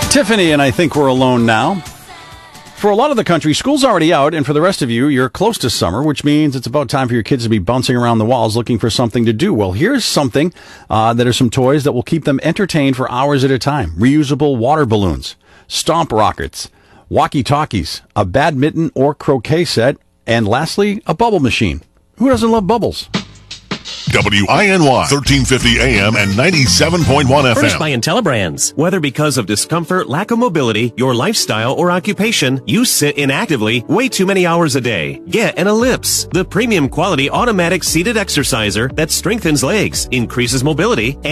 Tiffany and I Think We're Alone Now. For a lot of the country, school's already out, and for the rest of you, you're close to summer, which means it's about time for your kids to be bouncing around the walls looking for something to do. Well, here's something that are some toys that will keep them entertained for hours at a time. Reusable water balloons, stomp rockets, walkie-talkies, a badminton or croquet set, and lastly, a bubble machine. Who doesn't love bubbles? WINY 1350 AM and 97.1 FM. Furnished by IntelliBrands. Whether because of discomfort, lack of mobility, your lifestyle, or occupation, you sit inactively way too many hours a day. Get an Ellipse, the premium quality automatic seated exerciser that strengthens legs, increases mobility,